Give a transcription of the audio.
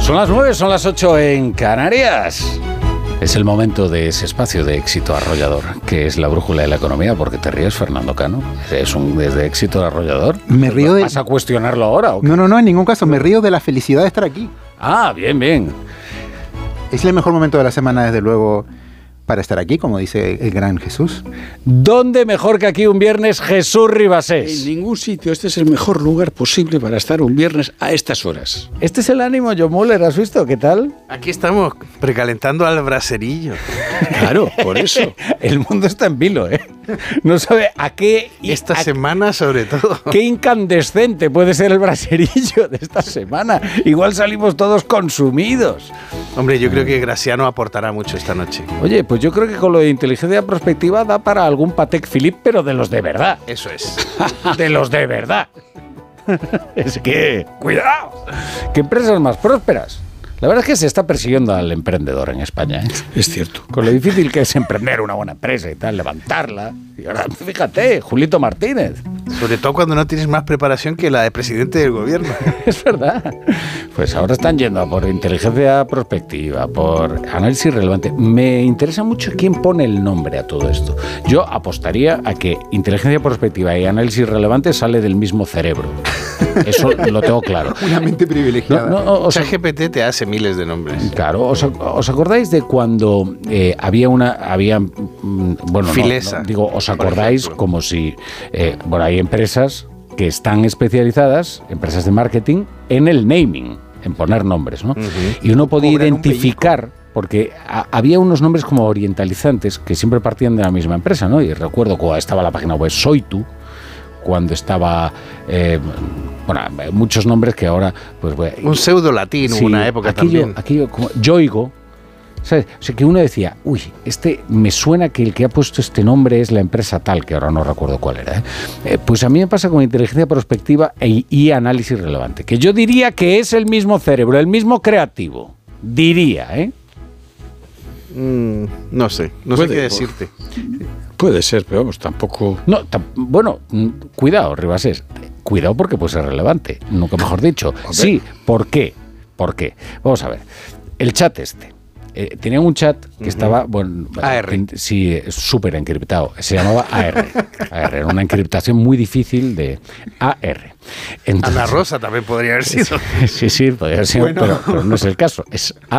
Son las 9, son las 8 en Canarias. Es el momento de ese espacio de éxito arrollador, que es la brújula de la economía. ¿Por qué te ríes, Fernando Cano? ¿Es un desde éxito arrollador? Me río de... ¿Vas a cuestionarlo ahora o qué? No, en ningún caso. Me río de la felicidad de estar aquí. Ah, bien, bien. Es el mejor momento de la semana, desde luego, para estar aquí, como dice el gran Jesús. ¿Dónde mejor que aquí un viernes, Jesús Ribasés? En ningún sitio. Este es el mejor lugar posible para estar un viernes a estas horas. Este es el ánimo, John Muller, ¿has visto? ¿Qué tal? Aquí estamos, precalentando al braserillo. Claro, por eso. El mundo está en vilo, ¿eh? No sabe a qué... Esta semana, sobre todo. Qué incandescente puede ser el braserillo de esta semana. Igual salimos todos consumidos. Hombre, yo creo que Graciano aportará mucho esta noche. Oye, pues yo creo que con lo de inteligencia prospectiva da para algún Patek Philippe, pero de los de verdad. Eso es. De los de verdad. Es que, cuidado, ¿qué empresas más prósperas? La verdad es que se está persiguiendo al emprendedor en España, ¿eh? Es cierto. Con lo difícil que es emprender una buena empresa y tal, levantarla. Y ahora, fíjate, Julito Martínez. Sobre todo cuando no tienes más preparación que la de presidente del gobierno. Es verdad. Pues ahora están yendo a por inteligencia prospectiva, por análisis relevante. Me interesa mucho quién pone el nombre a todo esto. Yo apostaría a que inteligencia prospectiva y análisis relevante sale del mismo cerebro. Eso lo tengo claro. Una mente privilegiada. O sea, ChatGPT te hace miles de nombres. Claro, ¿os acordáis de cuando bueno, Filesa, digo, ¿os acordáis como si, bueno, hay empresas que están especializadas, empresas de marketing, en el naming, en poner nombres, ¿no? Uh-huh. Y uno podía identificar, porque había unos nombres como orientalizantes que siempre partían de la misma empresa, ¿no? Y recuerdo cuando estaba la página web Soitu, cuando estaba, bueno, muchos nombres que ahora, pues... Un pseudo latín, sí, una época también. Aquello como Yoigo, ¿sabes? O sea, que uno decía, uy, me suena que el que ha puesto este nombre es la empresa tal, que ahora no recuerdo cuál era. Pues a mí me pasa con inteligencia prospectiva y análisis relevante, que yo diría que es el mismo cerebro, el mismo creativo. Diría, ¿eh? No sé qué decirte. Puede ser, pero vamos, tampoco... No, bueno, cuidado, Ribasés. Cuidado porque puede ser relevante, nunca mejor dicho. Sí, ¿por qué? ¿Por qué? Vamos a ver. El chat tenía un chat que estaba, bueno, AR. Sí, súper encriptado. Se llamaba AR. AR, era una encriptación muy difícil de AR. Entonces, Ana Rosa también podría haber sido. Sí, podría haber sido, bueno. pero no es el caso. Es